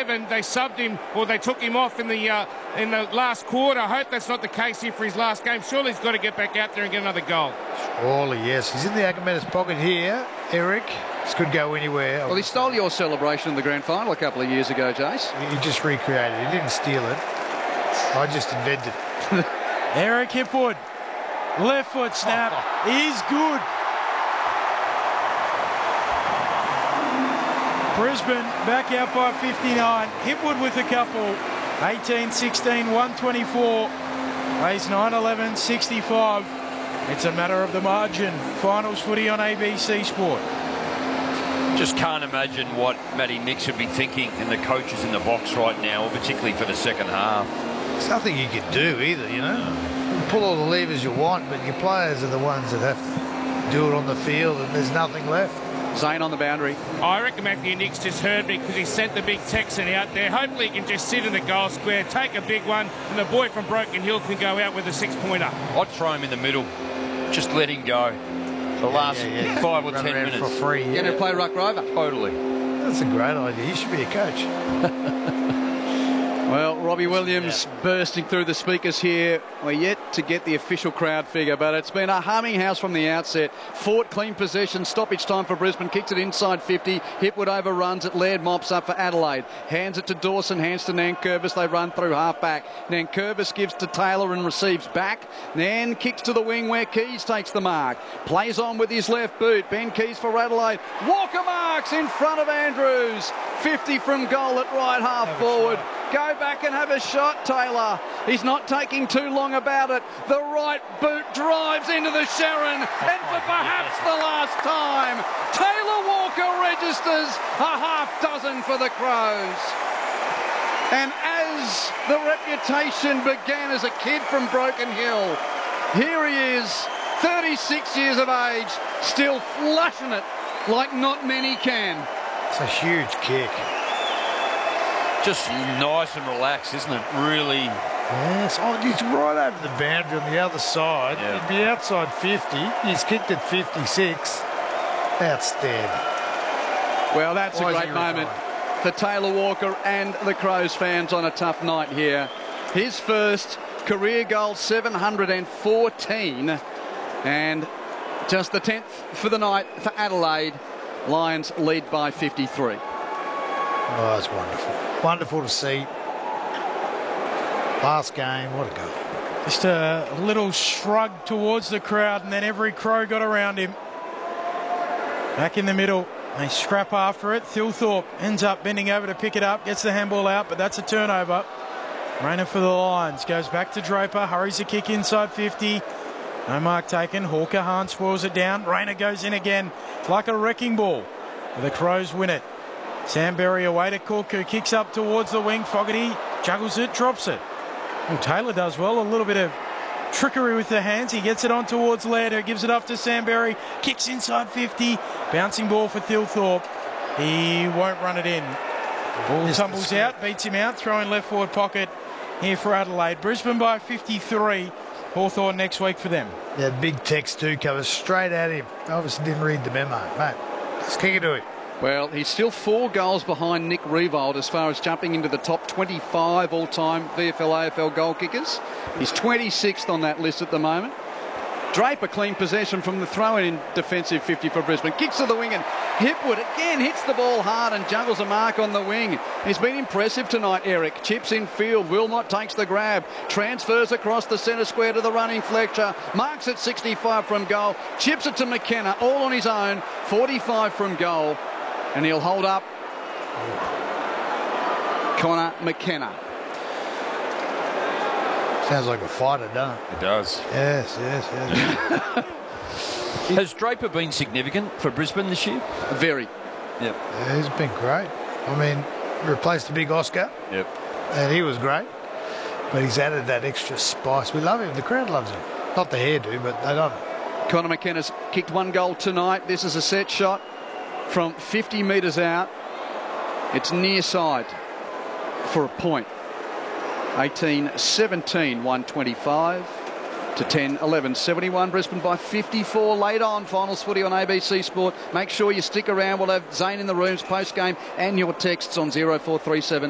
11. They subbed him, or they took him off in the last quarter. I hope that's not the case here for his last game. Surely he's got to get back out there and get another goal. Surely, yes. He's in the Akermanis pocket here, Eric. This could go anywhere. Well, he stole your celebration in the grand final a couple of years ago, Jace. He just recreated it. He didn't steal it. I just invented it. Eric Hipwood, left foot snap, is good. Brisbane back out by 59. Hipwood with a couple. 18-16, 124. Race 9-11, 65. It's a matter of the margin. Finals footy on ABC Sport. Just can't imagine what Matty Nicks would be thinking and the coaches in the box right now, particularly for the second half. There's nothing you can do either, you know. You can pull all the levers you want, but your players are the ones that have to do it on the field, and there's nothing left. Zane on the boundary. I reckon Matthew Nicks just heard me because he sent the big Texan out there. Hopefully he can just sit in the goal square, take a big one, and the boy from Broken Hill can go out with a 6-pointer. I'd throw him in the middle. Just let him go. The last 5 or 10 minutes. For free, yeah. Going to play Ruck Rover. Totally. That's a great idea. He should be a coach. Well, Robbie Williams bursting through the speakers here. We're yet to get the official crowd figure, but it's been a humming house from the outset. Fort clean possession, stoppage time for Brisbane, kicks it inside 50. Hipwood overruns it, Laird mops up for Adelaide. Hands it to Dawson, hands to Nankervis. They run through half-back. Nankervis gives to Taylor and receives back. Then kicks to the wing where Keys takes the mark. Plays on with his left boot. Ben Keys for Adelaide. Walker marks in front of Andrews. 50 from goal at right half forward. Go back and have a shot, Taylor. He's not taking too long about it. The right boot drives into the Sharon, and for perhaps the last time, Taylor Walker registers a half dozen for the Crows. And as the reputation began as a kid from Broken Hill, here he is, 36 years of age, still flushing it like not many can. It's a huge kick. Just nice and relaxed, isn't it? Really. Yes, he's right over the boundary on the other side. Yeah. He'd be outside 50. He's kicked at 56. Outstanding. Well, that's a great moment for Taylor Walker and the Crows fans on a tough night here. His first career goal, 714, and just the 10th for the night for Adelaide. Lions lead by 53. Oh, it's wonderful. Wonderful to see. Last game, what a goal. Just a little shrug towards the crowd, and then every Crow got around him. Back in the middle, they scrap after it. Thilthorpe ends up bending over to pick it up, gets the handball out, but that's a turnover. Rayner for the Lions, goes back to Draper, hurries a kick inside 50. No mark taken. Hawker Hahn spoils it down. Rayner goes in again like a wrecking ball. The Crows win it. Samberry away to Cook, who kicks up towards the wing. Fogarty juggles it, drops it. Well, Taylor does well. A little bit of trickery with the hands. He gets it on towards Laird, who gives it up to Samberry. Kicks inside 50. Bouncing ball for Thilthorpe. He won't run it in. Ball tumbles out, beats him out. Throw in left forward pocket here for Adelaide. Brisbane by 53. Hawthorn next week for them. That big text too covers straight at him. Obviously didn't read the memo. Mate, let's kick it to him. Well, he's still 4 goals behind Nick Riewoldt as far as jumping into the top 25 all-time VFL AFL goal kickers. He's 26th on that list at the moment. Draper clean possession from the throw-in defensive 50 for Brisbane. Kicks to the wing and Hipwood again hits the ball hard and juggles a mark on the wing. He's been impressive tonight, Eric. Chips in field. Wilmot takes the grab. Transfers across the centre square to the running Fletcher. Marks at 65 from goal. Chips it to McKenna, all on his own. 45 from goal. And he'll hold up Connor McKenna. Sounds like a fighter, doesn't it? It does. Yes. Has Draper been significant for Brisbane this year? Very. Yep. Yeah, he's been great. I mean, replaced the big Oscar. Yep. And he was great. But he's added that extra spice. We love him. The crowd loves him. Not the hairdo, but they love him. Connor McKenna's kicked 1 goal tonight. This is a set shot from 50 metres out. It's near side for a point. 18-17, 125 to 10-11, 71. Brisbane by 54. Later on, finals footy on ABC Sport. Make sure you stick around. We'll have Zane in the rooms post-game and your texts on 0437